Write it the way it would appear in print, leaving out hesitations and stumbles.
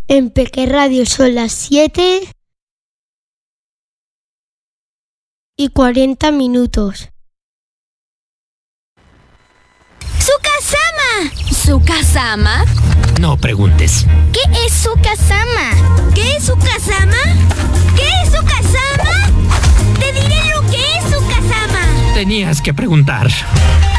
En Peque Radio son las 7:40. ¡Sukasama! ¿Sukasama? No preguntes. ¿Qué es Sukasama? ¿Qué es Sukasama? ¿Qué es Sukasama? Te diré lo que es Sukasama. Tenías que preguntar.